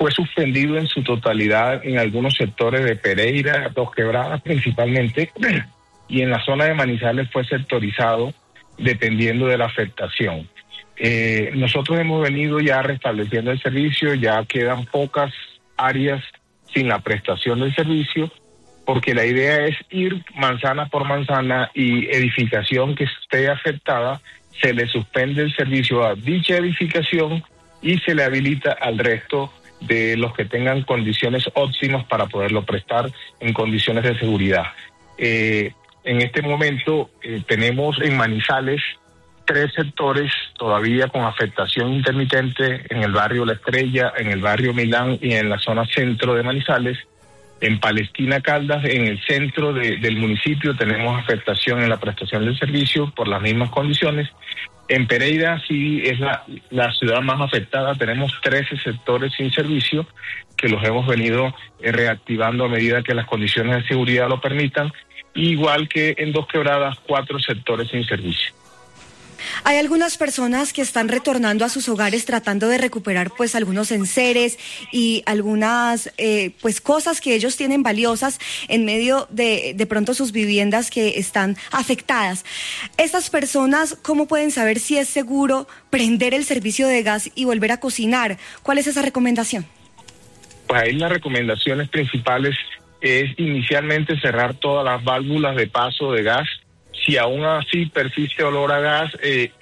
fue suspendido en su totalidad en algunos sectores de Pereira, Dos Quebradas principalmente, y en la zona de Manizales fue sectorizado dependiendo de la afectación. Nosotros hemos venido ya restableciendo el servicio, ya quedan pocas áreas sin la prestación del servicio, porque la idea es ir manzana por manzana y edificación que esté afectada, se le suspende el servicio a dicha edificación y se le habilita al resto de los que tengan condiciones óptimas para poderlo prestar en condiciones de seguridad. En este momento tenemos en Manizales 3 sectores todavía con afectación intermitente en el barrio La Estrella, en el barrio Milán y en la zona centro de Manizales. En Palestina Caldas, en el centro del municipio, tenemos afectación en la prestación del servicio por las mismas condiciones. En Pereira sí es la ciudad más afectada, tenemos 13 sectores sin servicio que los hemos venido reactivando a medida que las condiciones de seguridad lo permitan, igual que en Dos Quebradas 4 sectores sin servicio. Hay algunas personas que están retornando a sus hogares tratando de recuperar pues algunos enseres y algunas pues cosas que ellos tienen valiosas en medio de pronto sus viviendas que están afectadas. Estas personas, ¿cómo pueden saber si es seguro prender el servicio de gas y volver a cocinar? ¿Cuál es esa recomendación? Pues ahí las recomendaciones principales es inicialmente cerrar todas las válvulas de paso de gas. Si aún así persiste olor a gas,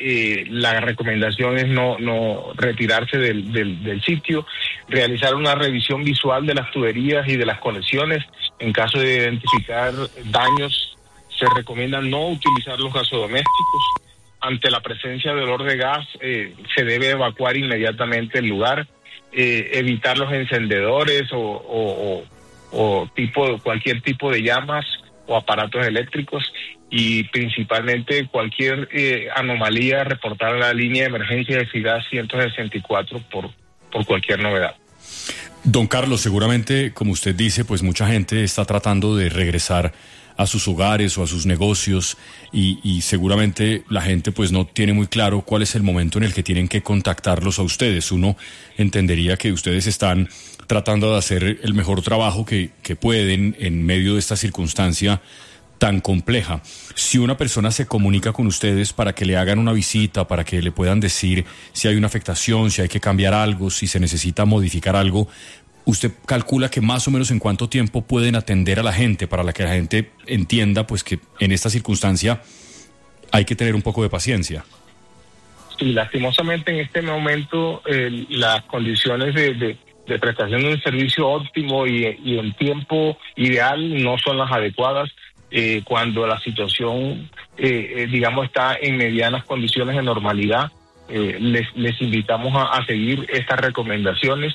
la recomendación es no retirarse del sitio, realizar una revisión visual de las tuberías y de las conexiones. En caso de identificar daños, se recomienda no utilizar los gasodomésticos. Ante la presencia de olor de gas, se debe evacuar inmediatamente el lugar, evitar los encendedores o cualquier tipo de llamas o aparatos eléctricos, y principalmente cualquier anomalía reportar a la línea de emergencia de FIGAS 164 por cualquier novedad. Don Carlos, seguramente, como usted dice, pues mucha gente está tratando de regresar a sus hogares o a sus negocios y seguramente la gente pues no tiene muy claro cuál es el momento en el que tienen que contactarlos a ustedes. Uno entendería que ustedes están tratando de hacer el mejor trabajo que pueden en medio de esta circunstancia tan compleja. Si una persona se comunica con ustedes para que le hagan una visita, para que le puedan decir si hay una afectación, si hay que cambiar algo, si se necesita modificar algo, ¿usted calcula que más o menos en cuánto tiempo pueden atender a la gente para que la gente entienda pues que en esta circunstancia hay que tener un poco de paciencia? Sí, lastimosamente en este momento las condiciones de prestación de un servicio óptimo y en tiempo ideal no son las adecuadas. Cuando la situación, digamos, está en medianas condiciones de normalidad, les invitamos a seguir estas recomendaciones,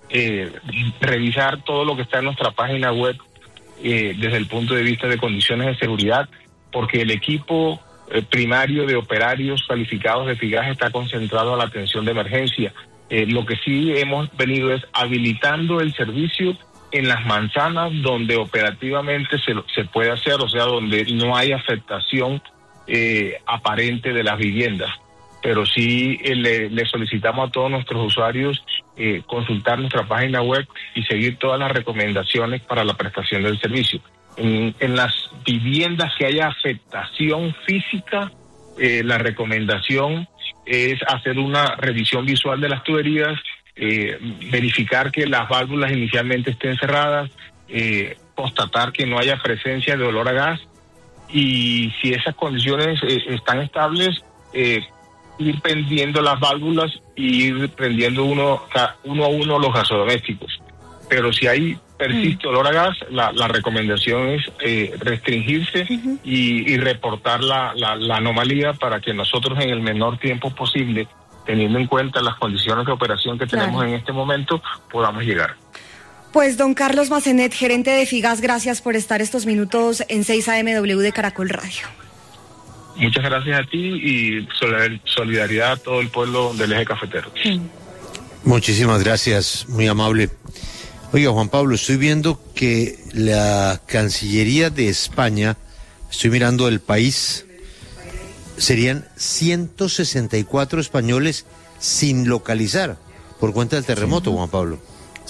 revisar todo lo que está en nuestra página web desde el punto de vista de condiciones de seguridad, porque el equipo primario de operarios calificados de FIGAS está concentrado a la atención de emergencia. Lo que sí hemos venido es habilitando el servicio en las manzanas donde operativamente se puede hacer, o sea, donde no hay afectación aparente de las viviendas. Pero sí le solicitamos a todos nuestros usuarios consultar nuestra página web y seguir todas las recomendaciones para la prestación del servicio. En las viviendas que haya afectación física, la recomendación es hacer una revisión visual de las tuberías, verificar que las válvulas inicialmente estén cerradas, constatar que no haya presencia de olor a gas, y si esas condiciones están estables, ir prendiendo las válvulas y ir prendiendo uno a uno los gasodomésticos. Pero si hay persiste olor a gas, la recomendación es restringirse y reportar la anomalía para que nosotros en el menor tiempo posible, teniendo en cuenta las condiciones de operación que tenemos en este momento, podamos llegar. Pues don Carlos Massenet, gerente de FIGAS, gracias por estar estos minutos en 6 AMW de Caracol Radio. Muchas gracias a ti y solidaridad a todo el pueblo del eje cafetero. Muchísimas gracias, muy amable. Oiga, Juan Pablo, estoy viendo que la Cancillería de España, estoy mirando El País, serían 164 españoles sin localizar por cuenta del terremoto, Juan Pablo.